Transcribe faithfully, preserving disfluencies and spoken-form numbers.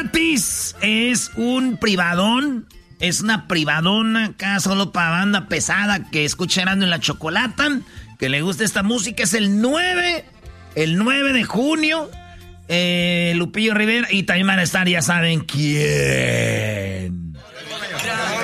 gratis. Es un privadón. Es una privadona acá solo para banda pesada que escucha Erasmo y la Chocolata, que le gusta esta música. Es el nueve, el nueve de junio. Eh, Lupillo Rivera y también van a estar, ya saben quién.